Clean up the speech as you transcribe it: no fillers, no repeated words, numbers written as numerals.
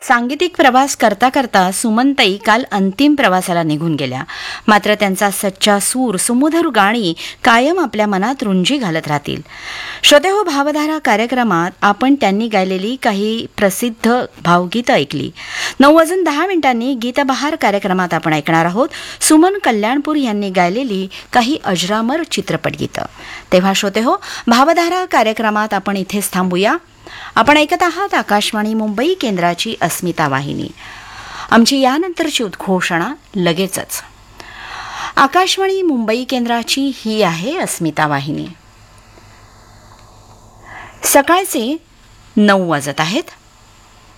सांगीतिक प्रवास करता करता सुमनताई काल अंतिम प्रवासाला निघून गेल्या. मात्र त्यांचा सच्चा सूर, सुमधुर गाणी कायम आपल्या मनात रुंजी घालत राहतील. श्रोतेहो, भावधारा कार्यक्रमात आपण त्यांनी गायलेली काही प्रसिद्ध भावगीतं ऐकली. 9:10 गीतबहार कार्यक्रमात आपण ऐकणार आहोत सुमन कल्याणपूर यांनी गायलेली काही अजरामर चित्रपट गीतं. तेव्हा श्रोतेहो, भावधारा कार्यक्रमात आपण इथेच थांबूया. आपण ऐकत आहात आकाशवाणी मुंबई केंद्राची अस्मिता वाहिनी. आमची यानंतरची उद्घोषणा लगेचच. आकाशवाणी मुंबई केंद्राची ही आहे अस्मिता वाहिनी. सकाळचे 9 वाजत आहेत.